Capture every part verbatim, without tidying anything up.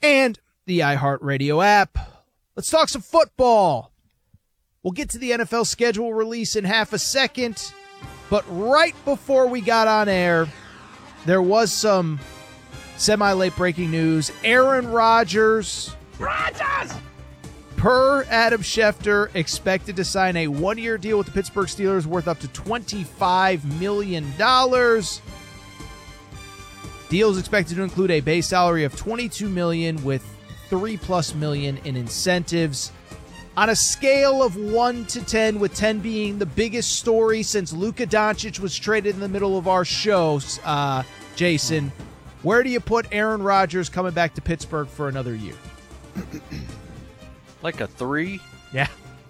and the iHeartRadio app. Let's talk some football. We'll get to the N F L schedule release in half a second, but right before we got on air, there was some semi-late breaking news. Aaron Rodgers, Rodgers, per Adam Schefter, expected to sign a one-year deal with the Pittsburgh Steelers worth up to twenty-five million dollars. Deal is expected to include a base salary of twenty-two million dollars with three plus million in incentives. On a scale of one to ten, with ten being the biggest story since Luka Doncic was traded in the middle of our show, uh, Jason, where do you put Aaron Rodgers coming back to Pittsburgh for another year? Like a three? Yeah.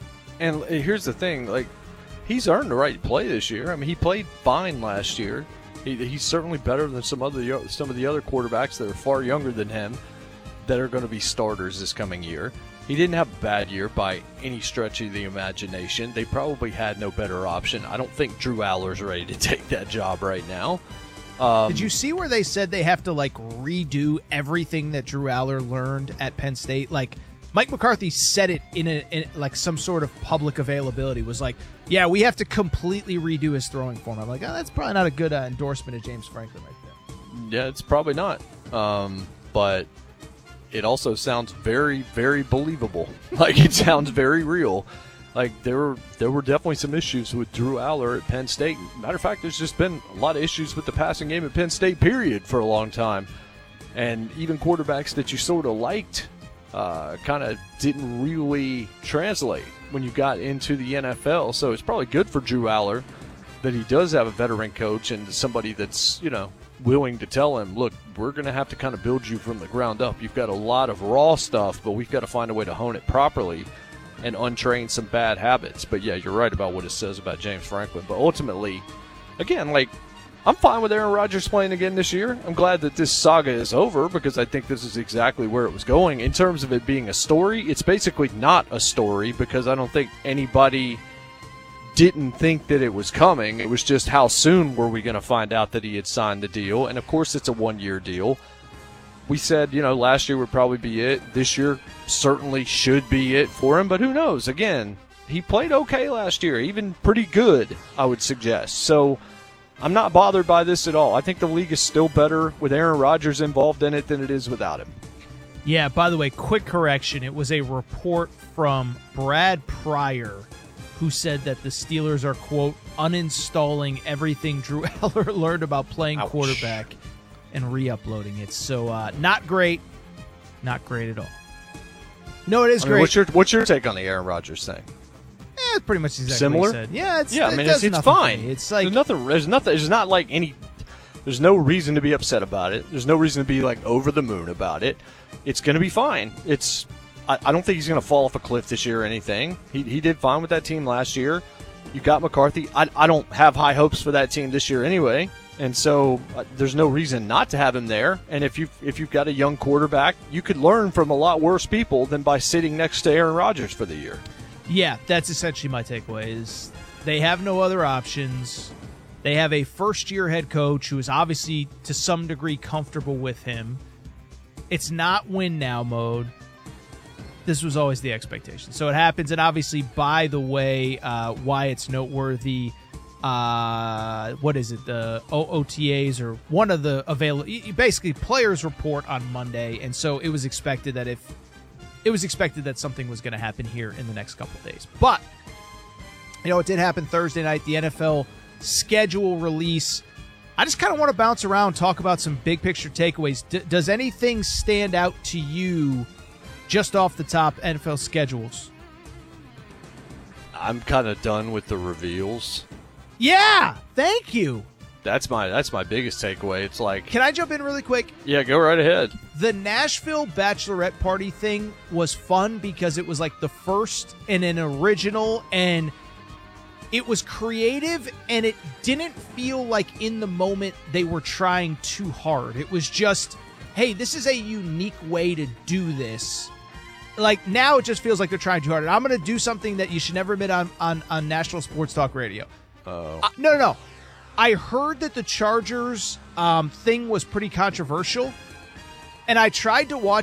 And here's the thing, like, he's earned the right to play this year. I mean, he played fine last year. He, he's certainly better than some other some of the other quarterbacks that are far younger than him that are going to be starters this coming year. He didn't have a bad year by any stretch of the imagination. They probably had no better option. I don't think Drew Aller's ready to take that job right now. Um, Did you see where they said they have to, like, redo everything that Drew Aller learned at Penn State? Like, Mike McCarthy said it in, a, in like some sort of public availability, was like, yeah, we have to completely redo his throwing form. I'm like, oh, that's probably not a good uh, endorsement of James Franklin right there. Yeah, it's probably not. Um, but it also sounds very, very believable. Like, it sounds very real. Like, there were there were definitely some issues with Drew Aller at Penn State. Matter of fact, there's just been a lot of issues with the passing game at Penn State, period, for a long time. And even quarterbacks that you sort of liked uh, kind of didn't really translate when you got into the N F L. So it's probably good for Drew Aller that he does have a veteran coach and somebody that's, you know, willing to tell him, look, we're going to have to kind of build you from the ground up. You've got a lot of raw stuff, but we've got to find a way to hone it properly and untrain some bad habits. But, yeah, you're right about what it says about James Franklin. But ultimately, again, like, I'm fine with Aaron Rodgers playing again this year. I'm glad that this saga is over because I think this is exactly where it was going. In terms of it being a story, it's basically not a story because I don't think anybody didn't think that it was coming. It was just how soon were we going to find out that he had signed the deal. And, of course, it's a one-year deal. We said, you know, last year would probably be it. This year certainly should be it for him, but who knows? Again, he played okay last year, even pretty good, I would suggest. So I'm not bothered by this at all. I think the league is still better with Aaron Rodgers involved in it than it is without him. Yeah, by the way, quick correction. It was a report from Brad Pryor who said that the Steelers are, quote, uninstalling everything Drew Aller learned about playing Ouch. quarterback and re-uploading it. So uh, not great. Not great at all. No, it is I mean, great. What's your, what's your take on the Aaron Rodgers thing? Eh, it's pretty much exactly Similar? what he said. Yeah, it's, Yeah, it I mean, does it's, it's nothing for fine. me. It's like, there's nothing. There's nothing. There's not like any. There's no reason to be upset about it. There's no reason to be like over the moon about it. It's going to be fine. It's. I, I don't think he's going to fall off a cliff this year or anything. He he did fine with that team last year. You got McCarthy. I I don't have high hopes for that team this year anyway. And so uh, there's no reason not to have him there. And if you if you've got a young quarterback, you could learn from a lot worse people than by sitting next to Aaron Rodgers for the year. yeah, that's essentially my takeaway is they have no other options. They have a first-year head coach who is obviously to some degree comfortable with him. It's not win-now mode. This was always the expectation. So it happens, and obviously, by the way, uh, why it's noteworthy, uh, what is it, the O O T As or one of the available, basically players report on Monday, and so it was expected that if, it was expected that something was going to happen here in the next couple of days. But, you know, it did happen Thursday night, the N F L schedule release. I just kind of want to bounce around, talk about some big picture takeaways. D- does anything stand out to you just off the top N F L schedules? I'm kind of done with the reveals. Yeah, thank you. That's my that's my biggest takeaway. It's like, Can I jump in really quick? yeah, go right ahead. The Nashville bachelorette party thing was fun because it was like the first and an original, and it was creative, and it didn't feel like in the moment they were trying too hard. It was just, hey, this is a unique way to do this. Like, now it just feels like they're trying too hard. And I'm going to do something that you should never admit on, on, on National Sports Talk Radio. Oh, Uh, no, no, no. I heard that the Chargers um, thing was pretty controversial, and I tried to watch